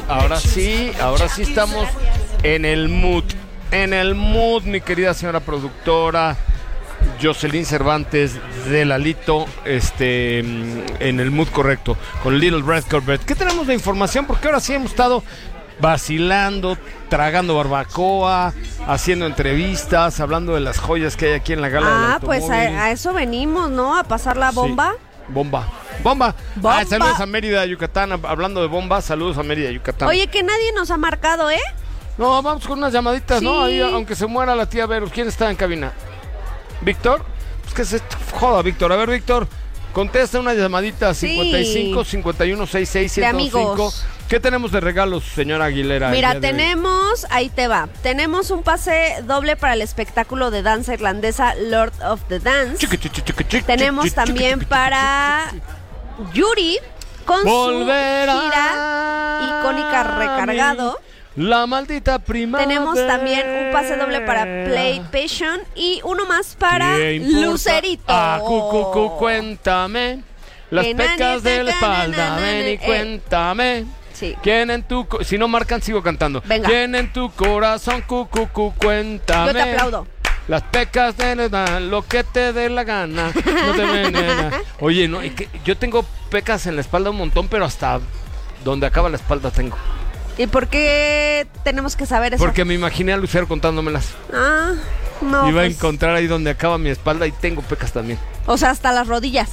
ahora sí estamos en el mood. En el mood, mi querida señora productora Jocelyn Cervantes de Lalito, en el mood correcto, con Little Red Corvette. ¿Qué tenemos de información? Porque ahora sí hemos estado vacilando, tragando barbacoa, haciendo entrevistas, hablando de las joyas que hay aquí en la gala del automóvil. Pues a eso venimos, ¿no? A pasar la bomba. Sí. Bomba. Saludos a Mérida, Yucatán. Hablando de bomba, saludos a Mérida, Yucatán. Oye, que nadie nos ha marcado, ¿eh? No, vamos con unas llamaditas, sí. ¿no? Ahí, aunque se muera la tía Vero. ¿Quién está en cabina? ¿Víctor? Pues que se joda, Víctor. A ver, Víctor, contesta una llamadita. 55 51 66 105. ¿Qué tenemos de regalos, señora Aguilera? Mira, tenemos, ahí te va. Tenemos un pase doble para el espectáculo de danza irlandesa Lord of the Dance. Tenemos también para Yuri con su gira icónica Recargado. La maldita primavera. Tenemos también un pase doble para Play Passion y uno más para Lucerito. Cuéntame las pecas de la espalda, ven y cuéntame. Sí. ¿Quién en tu si no marcan sigo cantando? Venga. ¿Quién en tu corazón cuéntame? Yo te aplaudo. Las pecas de lo que te dé la gana. No te venena. Oye, no, yo tengo pecas en la espalda un montón, pero hasta donde acaba la espalda tengo. ¿Y por qué tenemos que saber eso? Porque me imaginé a Lucero contándomelas. No. Iba a encontrar ahí donde acaba mi espalda y tengo pecas también. O sea, hasta las rodillas.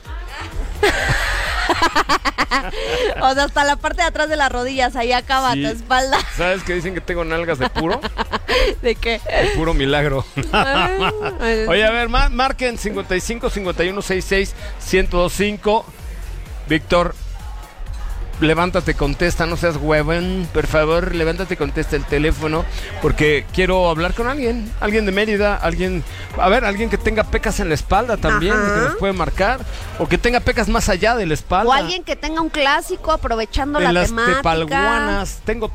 O sea, hasta la parte de atrás de las rodillas, ahí acaba tu espalda. ¿Sabes que dicen que tengo nalgas de puro? ¿De qué? De puro milagro. Oye, a ver, marquen 55 51 66 1025. Víctor, levántate, contesta, no seas huevón, por favor, levántate, contesta el teléfono, porque quiero hablar con alguien de Mérida, alguien que tenga pecas en la espalda también, que nos puede marcar, o que tenga pecas más allá de la espalda. O alguien que tenga un clásico aprovechando en la temática. En las tepalguanas, tengo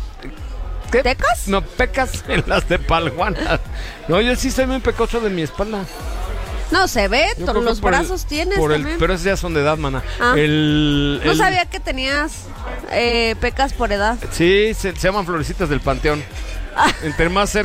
¿qué? ¿Tecas? No, pecas en las tepalguanas. No, yo sí soy muy pecoso de mi espalda. No se ve, los brazos tienes también. Pero esos ya son de edad, mana. No sabía que tenías pecas por edad. Sí, se llaman florecitas del panteón. Entre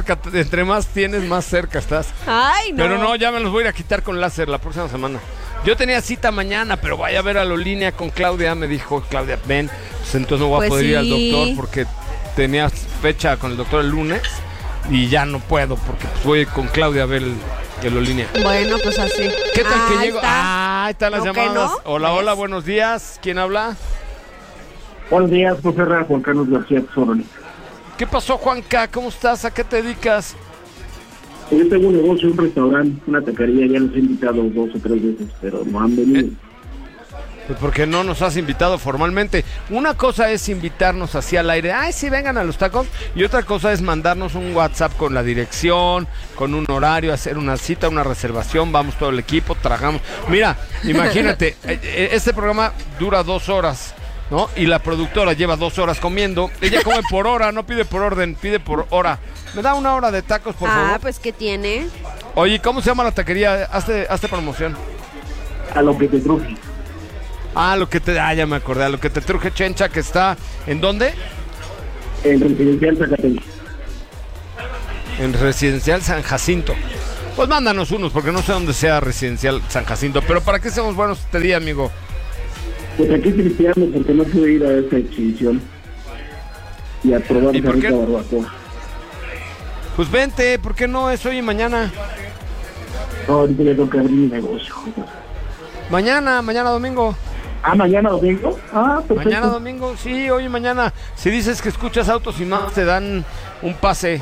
más tienes, más cerca estás. Ay, no. Pero no, ya me los voy a ir a quitar con láser la próxima semana. Yo tenía cita mañana, pero vaya a ver a Lolínea con Claudia. Me dijo, Claudia, ven. Pues entonces no voy a poder ir al doctor porque tenía fecha con el doctor el lunes. Y ya no puedo porque pues voy con Claudia a ver el Lolínea. Bueno, pues así. ¿Qué tal que llego? Ahí están las llamadas. No? Hola, buenos días. ¿Quién habla? Buenos días, José Herrera, Juan Carlos García Zoroni. ¿Qué pasó, Juanca? ¿Cómo estás? ¿A qué te dedicas? Yo tengo un negocio, un restaurante, una taquería. Ya los he invitado 2 o 3 veces, pero no han venido. Pues porque no nos has invitado formalmente. Una cosa es invitarnos así al aire, sí, vengan a los tacos. Y otra cosa es mandarnos un WhatsApp con la dirección, con un horario, hacer una cita, una reservación. Vamos todo el equipo, trabajamos. Mira, imagínate, este programa dura 2 horas, ¿no? Y la productora lleva 2 horas comiendo. Ella come por hora, no pide por orden, pide por hora. ¿Me da 1 hora de tacos, por favor? Pues ¿qué tiene? Oye, ¿cómo se llama la taquería? Hazte promoción. A lo que te truje. Ya me acordé, a lo que te truje Chencha, que está, ¿en dónde? En Residencial Zacatecas. En Residencial San Jacinto. Pues mándanos unos, porque no sé dónde sea Residencial San Jacinto, pero ¿para qué seamos buenos este día, amigo? Pues aquí cristiano, porque no pude ir a esta exhibición y a probar esa rica barbacoa. Pues vente, ¿por qué no es hoy y mañana? No, ahorita ya tengo que abrir mi negocio. Mañana domingo. ¿Mañana domingo? Perfecto. Mañana domingo, sí, hoy y mañana. Si dices que escuchas Autos y Más, te dan un pase.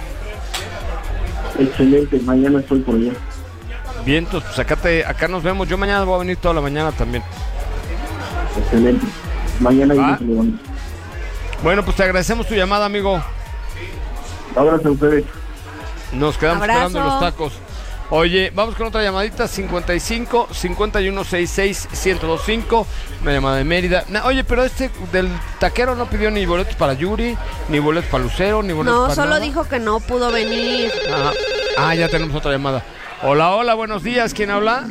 Excelente, mañana estoy por allá. Bien, entonces, pues acá nos vemos. Yo mañana voy a venir toda la mañana también. Excelente. Mañana ya nos vemos. Bueno, pues te agradecemos tu llamada, amigo. Abrazo a ustedes. Nos quedamos esperando los tacos. Oye, vamos con otra llamadita, 55 51 66 1025, una llamada de Mérida. Oye, pero del taquero no pidió ni boletos para Yuri, ni boletos para Lucero, ni boletos para solo nada. dijo que no pudo venir. Ya tenemos otra llamada. Hola, buenos días, ¿quién habla?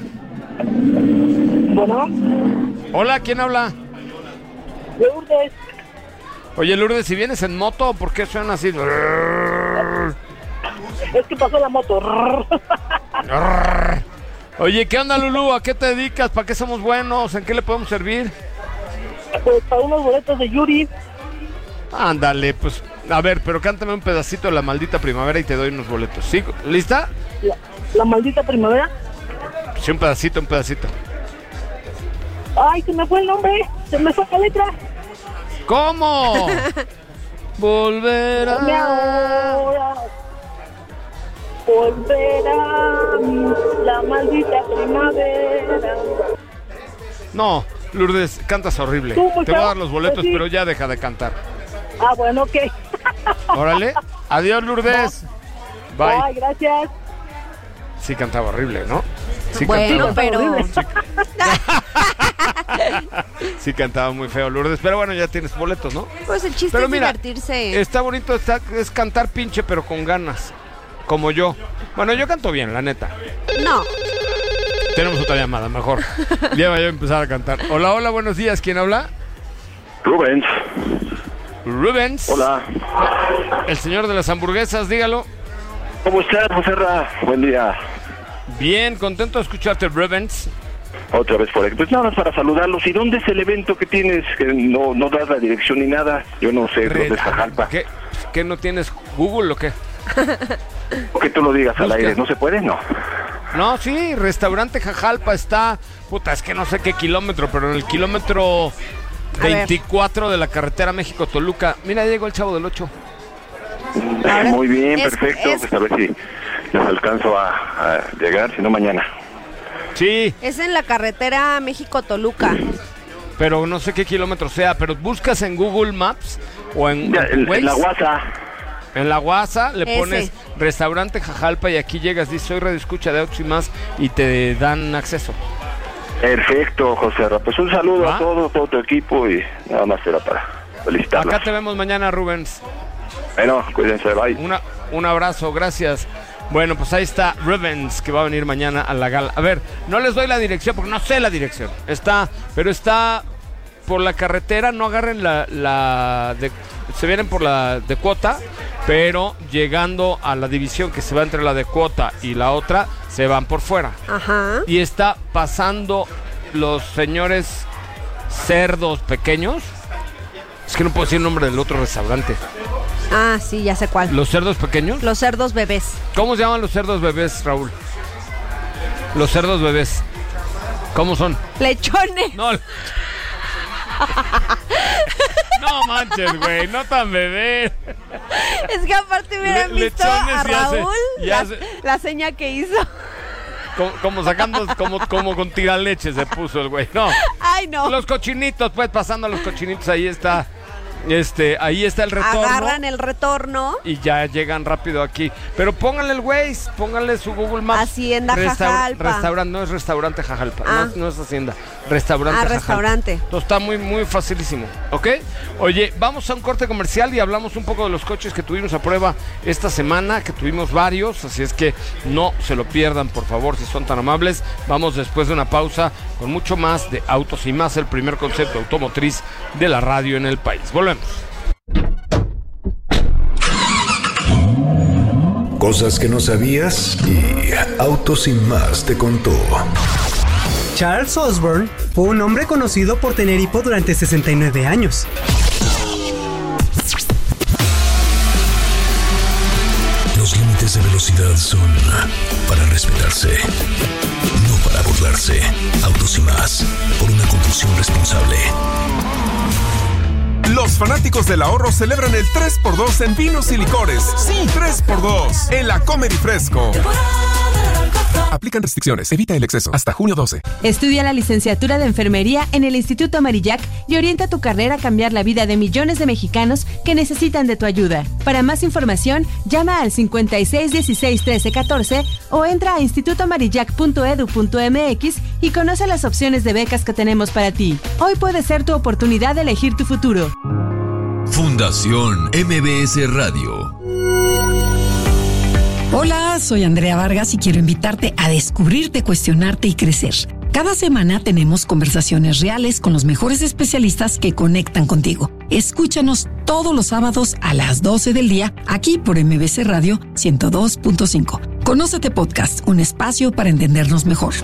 Bueno. Hola, ¿quién habla? Lourdes. Oye, Lourdes, si vienes en moto, ¿por qué suena así? Es que pasó la moto. Oye, ¿qué onda, Lulú? ¿A qué te dedicas? ¿Para qué somos buenos? ¿En qué le podemos servir? Pues para unos boletos de Yuri. Ándale, pues, a ver, pero cántame un pedacito de La Maldita Primavera y te doy unos boletos. ¿Sí? ¿Lista? La Maldita Primavera. Sí, un pedacito. Ay, se me fue el nombre, se me fue la letra. ¿Cómo? Volverá. La maldita primavera. No, Lourdes, cantas horrible. Te voy a dar los boletos, sí, pero ya deja de cantar. Ah, bueno, ok. Órale. Adiós, Lourdes. No. Bye. Bye, gracias. Sí cantaba horrible, ¿no? Sí, bueno, pero... Sí cantaba muy feo, Lourdes, pero bueno, ya tienes boletos, ¿no? Pues el chiste pero es mira, divertirse. Está bonito, es cantar pinche, pero con ganas. Como yo. Bueno, yo canto bien, la neta. No. Tenemos otra llamada, mejor. Ya voy a empezar a cantar. Hola, buenos días. ¿Quién habla? Rubens. Hola. El señor de las hamburguesas, dígalo. ¿Cómo estás, Joserra? Buen día. Bien, contento de escucharte, Rubens. Otra vez por aquí. Pues nada más para saludarlos. ¿Y dónde es el evento que tienes? Que no das la dirección ni nada. Yo no sé dónde es Jajalpa. ¿Qué no tienes Google o qué? O que tú lo digas al aire. ¿No se puede? No. No, sí, Restaurante Jajalpa está... Puta, es que no sé qué kilómetro, pero en el kilómetro 24 de la carretera México-Toluca. Mira, llegó el Chavo del 8. Muy bien, perfecto. Pues a ver si les alcanzo a llegar, si no mañana. Sí. Es en la carretera México-Toluca. Pero no sé qué kilómetro sea, pero buscas en Google Maps o en Waze. En la WhatsApp. En la WhatsApp le pones Restaurante Jajalpa y aquí llegas, dices soy Radio Escucha de Autos y más y te dan acceso. Perfecto, José. Pues un saludo a todo tu equipo y nada más era para felicitarlos. Acá te vemos mañana, Rubens. Bueno, cuídense, bye. Un abrazo, gracias. Bueno, pues ahí está Rubens, que va a venir mañana a la gala. A ver, no les doy la dirección porque no sé la dirección. Está por la carretera, no agarren se vienen por la de Cuota, pero llegando a la división que se va entre la de Cuota y la otra, se van por fuera. Ajá. Y está pasando los señores cerdos pequeños. Es que no puedo decir el nombre del otro restaurante. Ah, sí, ya sé cuál. ¿Los cerdos pequeños? Los cerdos bebés. ¿Cómo se llaman los cerdos bebés, Raúl? Los cerdos bebés. ¿Cómo son? Lechones. No. No manches, güey, no tan bebé. Es que aparte hubieran visto a Raúl la seña que hizo. Como sacando, como con tiraleche se puso el güey. No. Ay, no. Los cochinitos, pues pasando a los cochinitos, ahí está. Ahí está el retorno. Agarran el retorno y ya llegan rápido aquí. Pero pónganle el Waze, pónganle su Google Maps. Hacienda Jajalpa. No es Restaurante Jajalpa, no es Hacienda. Restaurante Jajalpa. Restaurante. Entonces está muy, muy facilísimo, ¿ok? Oye, vamos a un corte comercial y hablamos un poco de los coches que tuvimos a prueba esta semana, que tuvimos varios, así es que no se lo pierdan, por favor, si son tan amables. Vamos después de una pausa con mucho más de Autos y Más, el primer concepto automotriz de la radio en el país. Volvemos. Cosas que no sabías y Autos y Más te contó. Charles Osborne fue un hombre conocido por tener hipo durante 69 años. Los límites de velocidad son para respetarse, no para burlarse. Autos y Más, por una conducción responsable. Los fanáticos del ahorro celebran el 3x2 en vinos y licores. Sí, 3x2 en la Comedy Fresco. Aplican restricciones. Evita el exceso. Hasta junio 12. Estudia la licenciatura de Enfermería en el Instituto Marillac y orienta tu carrera a cambiar la vida de millones de mexicanos que necesitan de tu ayuda. Para más información, llama al 56 16 13 14 o entra a institutomarillac.edu.mx y conoce las opciones de becas que tenemos para ti. Hoy puede ser tu oportunidad de elegir tu futuro. Fundación MBS Radio. Hola, soy Andrea Vargas y quiero invitarte a descubrirte, cuestionarte y crecer. Cada semana tenemos conversaciones reales con los mejores especialistas que conectan contigo. Escúchanos todos los sábados a las 12 del día, aquí por MBC Radio 102.5. Conócete Podcast, un espacio para entendernos mejor.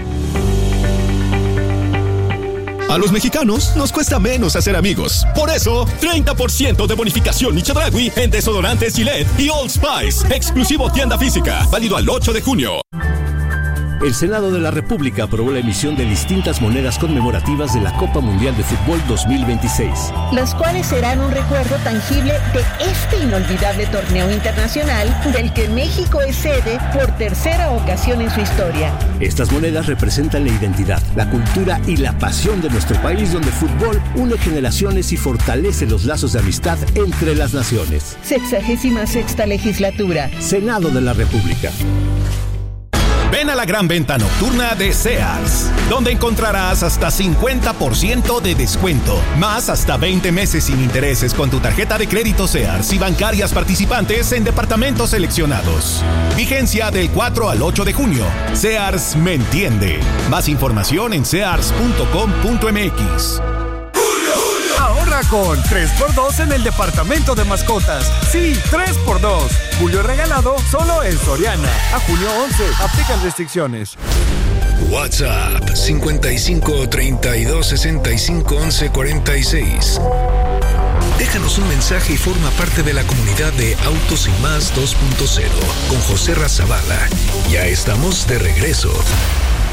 A los mexicanos nos cuesta menos hacer amigos. Por eso, 30% de bonificación y Chedraui en desodorantes Gillette y Old Spice. Exclusivo tienda física. Válido al 8 de junio. El Senado de la República aprobó la emisión de distintas monedas conmemorativas de la Copa Mundial de Fútbol 2026. Las cuales serán un recuerdo tangible de este inolvidable torneo internacional del que México es sede por tercera ocasión en su historia. Estas monedas representan la identidad, la cultura y la pasión de nuestro país, donde el fútbol une generaciones y fortalece los lazos de amistad entre las naciones. 66ª legislatura. Senado de la República. Ven a la gran venta nocturna de Sears, donde encontrarás hasta 50% de descuento, más hasta 20 meses sin intereses con tu tarjeta de crédito Sears y bancarias participantes en departamentos seleccionados. Vigencia del 4 al 8 de junio. Sears me entiende. Más información en sears.com.mx. Ahorra con 3x2 en el departamento de mascotas. Sí, 3x2. Julio regalado solo en Soriana. A junio 11. Aplican restricciones. WhatsApp 55 32 65 11 46. Déjanos un mensaje y forma parte de la comunidad de Autos y Más 2.0 con José Razabala. Ya estamos de regreso.